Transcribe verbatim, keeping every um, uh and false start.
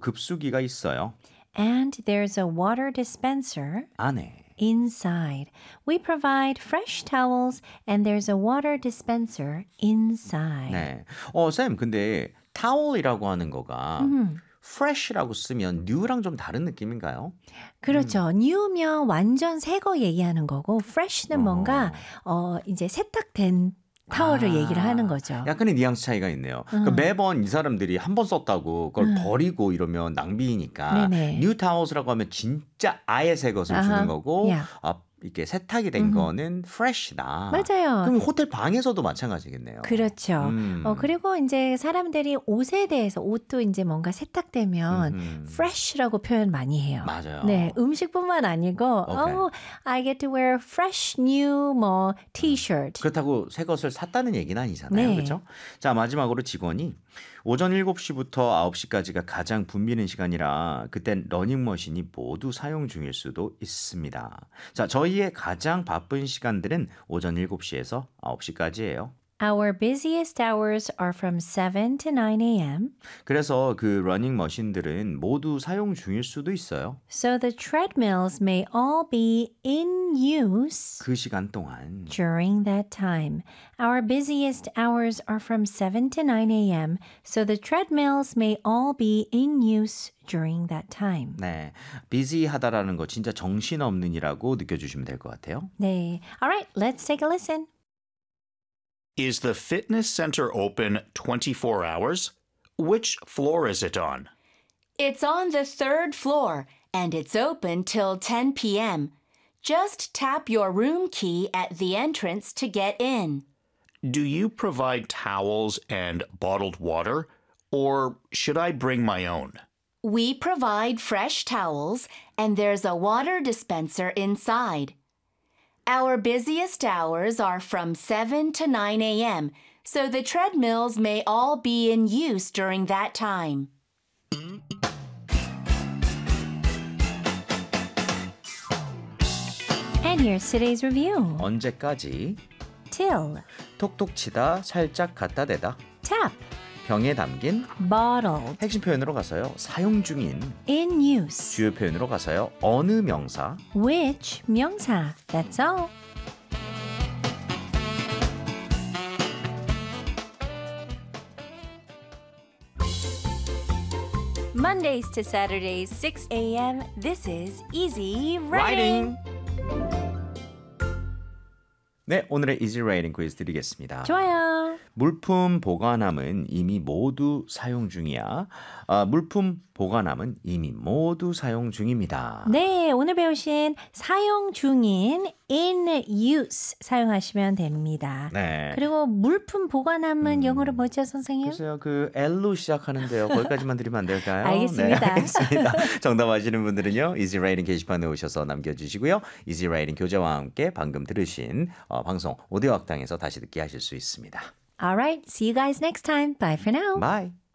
급수기가 있어요. And there's a water dispenser 안에. inside. We provide fresh towels and there's a water dispenser inside. 네. 어, 쌤, 근데 타월이라고 하는 거가 음. fresh라고 쓰면 new랑 좀 다른 느낌인가요? 그렇죠. 음. new면 완전 새 거 얘기하는 거고 fresh는 어. 뭔가 어 이제 세탁된 타월을 아, 얘기를 하는 거죠. 약간의 뉘앙스 차이가 있네요. 음. 그러니까 매번 이 사람들이 한 번 썼다고 그걸 음. 버리고 이러면 낭비니까 네네. new towels라고 하면 진짜 아예 새 것을 아하. 주는 거고 Yeah. 아, 이렇게 세탁이 된 음. 거는 fresh다. 맞아요. 그럼 호텔 방에서도 마찬가지겠네요. 그렇죠. 음. 어, 그리고 이제 사람들이 옷에 대해서 옷도 이제 뭔가 세탁되면 음흠. fresh라고 표현 많이 해요. 맞아요. 네, 음식뿐만 아니고 Okay. oh, I get to wear fresh new 뭐 t-shirt. 그렇다고 새 것을 샀다는 얘기는 아니잖아요. 네. 그렇죠? 자, 마지막으로 직원이 오전 일곱 시부터 아홉 시까지가 가장 붐비는 시간이라 그땐 러닝머신이 모두 사용 중일 수도 있습니다. 자, 저희의 가장 바쁜 시간들은 오전 일곱 시에서 아홉 시까지예요. Our busiest hours are from seven to nine a.m. 그래서 그 러닝머신들은 모두 사용 중일 수도 있어요. So the treadmills may all be in use 그 시간 동안. during that time. Our busiest hours are from seven to nine a.m. So the treadmills may all be in use during that time. 네, 비지하다라는 거 진짜 정신없는이라고 느껴주시면 될 것 같아요. 네. All right, let's take a listen. Is the fitness center open twenty-four hours? Which floor is it on? It's on the third floor, and it's open till ten p.m. Just tap your room key at the entrance to get in. Do you provide towels and bottled water, or should I bring my own? We provide fresh towels, and there's a water dispenser inside. Our busiest hours are from seven to nine a.m., so the treadmills may all be in use during that time. And here's today's review. 언제까지? Till, 톡톡 치다, 살짝 갖다 대다. tap, 병에 담긴 bottled, 핵심 표현으로 가서요. 사용 중인 in use, 주요 표현으로 가서요. 어느 명사 which 명사. That's all. Mondays to Saturdays, six a.m. This is Easy Writing. 네, 오늘의 Easy Writing 퀴즈 드리겠습니다. 좋아요. 물품 보관함은 이미 모두 사용 중이야. 아, 물품 보관함은 이미 모두 사용 중입니다. 네, 오늘 배우신 사용 중인 in use 사용하시면 됩니다. 네. 그리고 물품 보관함은 음. 영어로 뭐죠, 선생님? 글쎄요, 그 L로 시작하는데요. 거기까지만 드리면 안 될까요? 알겠습니다. 네, 알겠습니다. 정답 아시는 분들은요, Easy Writing 게시판에 오셔서 남겨주시고요. Easy Writing 교재와 함께 방금 들으신 어, 방송 오디오 학당에서 다시 듣게 하실 수 있습니다. All right, see you guys next time. Bye for now. Bye.